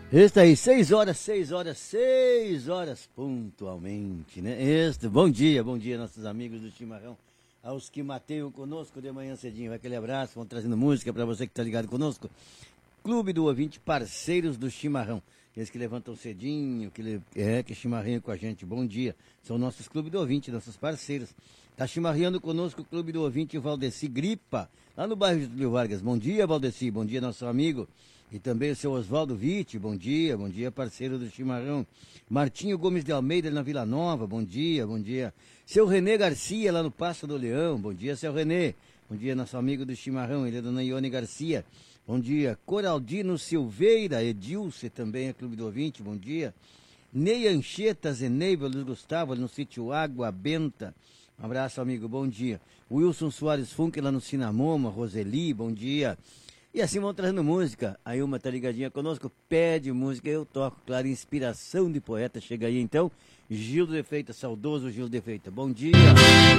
Está aí, 6 horas pontualmente, né? Bom dia, nossos amigos do Chimarrão. Aos que mateiam conosco de manhã cedinho, aquele abraço, vão trazendo música para você que está ligado conosco. Clube do Ouvinte, parceiros do Chimarrão. Eles que levantam cedinho, que chimarrinham com a gente, bom dia. São nossos Clube do Ouvinte, nossos parceiros. Tá chimarreando conosco o Clube do Ouvinte Valdeci Gripa, lá no bairro de Túlio Vargas. Bom dia, Valdeci, bom dia, nosso amigo. E também o seu Oswaldo Vitti, bom dia, parceiro do Chimarrão. Martinho Gomes de Almeida, na Vila Nova, bom dia. Seu Renê Garcia, lá no Passo do Leão, bom dia, seu Renê. Bom dia, nosso amigo do Chimarrão, ele é dona Ione Garcia. Bom dia, Coraldino Silveira, Edilce também é Clube do Ouvinte, bom dia. Ney Ancheta, Zeneiva, Luiz Gustavo, ali no sítio Água Benta. Um abraço, amigo, bom dia. Wilson Soares Funk, lá no Cinamoma, Roseli, bom dia. E assim vão trazendo música. A Ilma tá ligadinha conosco, pede música, eu toco, claro, inspiração de poeta. Chega aí então, Gildo de Freitas, saudoso Gildo de Freitas. Bom dia.